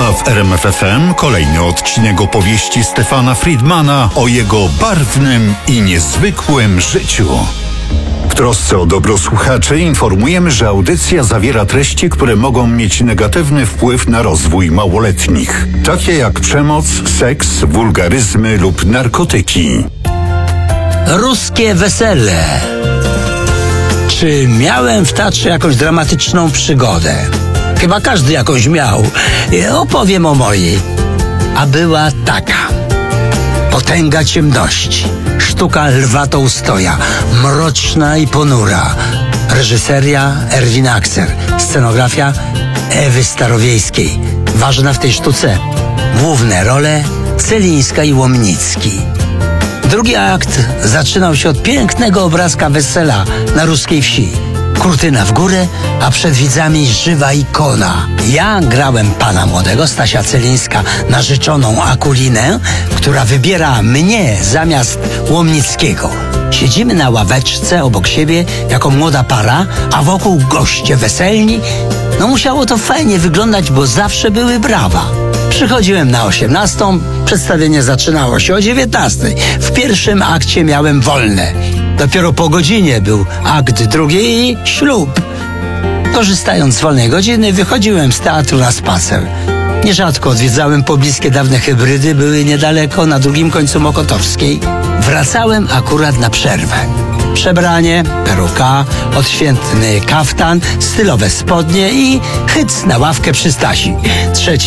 A w RMF FM kolejny odcinek opowieści Stefana Friedmana o jego barwnym i niezwykłym życiu. W trosce o dobro słuchaczy informujemy, że audycja zawiera treści, które mogą mieć negatywny wpływ na rozwój małoletnich, takie jak przemoc, seks, wulgaryzmy lub narkotyki. Ruskie wesele. Czy miałem w teatrze jakąś dramatyczną przygodę? Chyba każdy jakąś miał. Opowiem o mojej. A była taka. Potęga ciemności. Sztuka Lwa Tołstoja. Mroczna i ponura. Reżyseria Erwin Akser. Scenografia Ewy Starowiejskiej. Ważna w tej sztuce główne role Celińska i Łomnicki. Drugi akt zaczynał się od pięknego obrazka wesela na ruskiej wsi. Kurtyna w górę, a przed widzami żywa ikona. Ja grałem pana młodego, Stasia Celińska, narzeczoną Akulinę, która wybiera mnie zamiast Łomnickiego. Siedzimy na ławeczce obok siebie jako młoda para, a wokół goście weselni. No musiało to fajnie wyglądać, bo zawsze były brawa. Przychodziłem na 18:00, przedstawienie zaczynało się o 19:00. W pierwszym akcie miałem wolne. Dopiero po godzinie był akt drugi i ślub. Korzystając z wolnej godziny, wychodziłem z teatru na spacer. Nierzadko odwiedzałem pobliskie dawne hybrydy, były niedaleko, na drugim końcu Mokotowskiej. Wracałem akurat na przerwę. Przebranie, peruka, odświętny kaftan, stylowe spodnie i hyc na ławkę przy Stasi. Trzeci